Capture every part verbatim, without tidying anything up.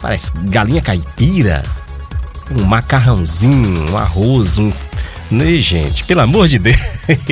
parece galinha caipira, um macarrãozinho, um arroz, um... Né, gente, pelo amor de Deus.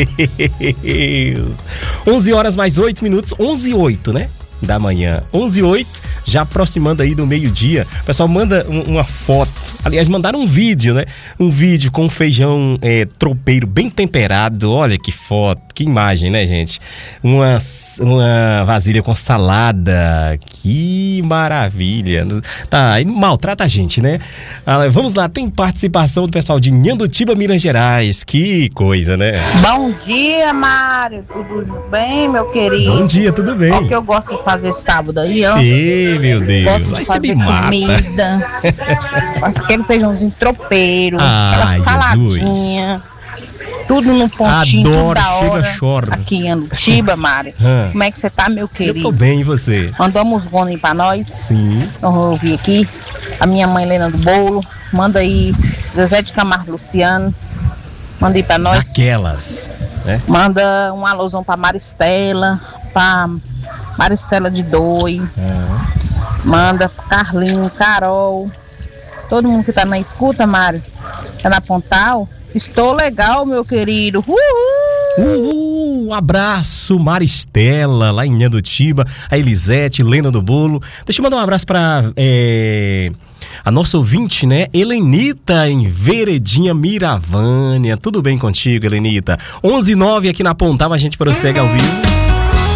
onze horas mais oito minutos, onze e oito, né? Da manhã, onze e oito, já aproximando aí do meio-dia. O pessoal manda um, uma foto, aliás, mandaram um vídeo, né? Um vídeo com feijão é, tropeiro bem temperado. Olha que foto, que imagem, né, gente? Uma, uma vasilha com salada, que maravilha. Tá, aí maltrata a gente, né? Ah, vamos lá, tem participação do pessoal de Nhandutiba, Minas Gerais. Que coisa, né? Bom dia, Mário. Tudo bem, meu querido? Bom dia, tudo bem? Olha o que eu gosto de fazer sábado aí, ó. Ei, meu Deus. Gosto de vai fazer comida. Faço aquele feijãozinho tropeiro, Ai, aquela saladinha. Tudo no pontinho, adoro, tudo da hora. Chega, chora. Aqui em Nhandutiba, Mário. Hum. Como é que você tá, meu querido? Eu tô bem, e você? Mandou uns gones pra nós. Sim. Então, eu ouvi aqui. A minha mãe, Helena do Bolo. Manda aí, Zezé de Camargo Luciano. Manda aí pra nós. Aquelas, né? Manda um alôzão pra Maristela, pra Maristela de Doi. Ah. Manda pro Carlinho, Carol. Todo mundo que tá na escuta, Mário. Tá na Pontal. Estou legal, meu querido. Uhul! Uhul! Um abraço, Maristela, lá em Nhandutiba. A Elisete, Lena do Bolo. Deixa eu mandar um abraço pra... É... a nossa ouvinte, né? Helenita, em Veredinha, Miravânia. Tudo bem contigo, Helenita? onze e nove aqui na Pontal, a gente prossegue ao vivo.